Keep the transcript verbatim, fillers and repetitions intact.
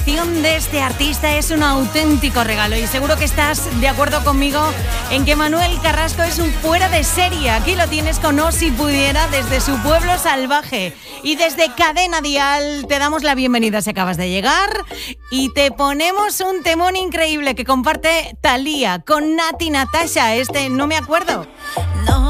canción de este artista es un auténtico regalo y seguro que estás de acuerdo conmigo en que Manuel Carrasco es un fuera de serie. Aquí lo tienes con O Si Pudiera desde su pueblo salvaje. Y desde Cadena Dial te damos la bienvenida si acabas de llegar y te ponemos un temón increíble que comparte Thalía con Nati Natasha. Este no me acuerdo. No.